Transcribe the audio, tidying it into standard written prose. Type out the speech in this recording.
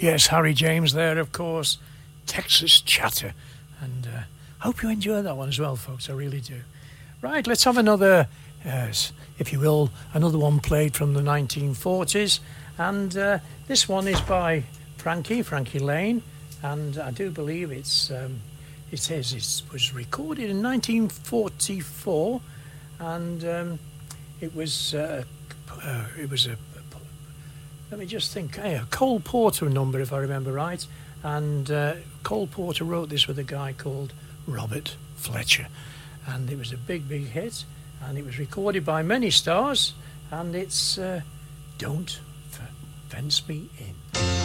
Yes, Harry James there, of course. Texas Chatter. And hope you enjoy that one as well, folks. I really do. Right, let's have another, if you will, another one played from the 1940s. And this one is by Frankie Laine. And I do believe it says it was recorded in 1944. And it was a let me just think, a Cole Porter number, if I remember right. And Cole Porter wrote this with a guy called Robert Fletcher. And it was a big hit. And it was recorded by many stars. And it's Don't Fence Me In.